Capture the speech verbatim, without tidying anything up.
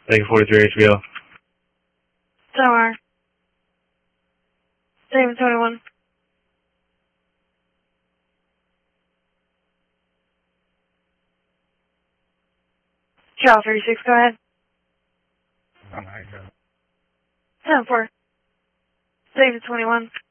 Thank you, forty-three H B O. Tower. Same twenty-one. Cal thirty-six, go ahead. Oh my God. ten four. Save twenty-one.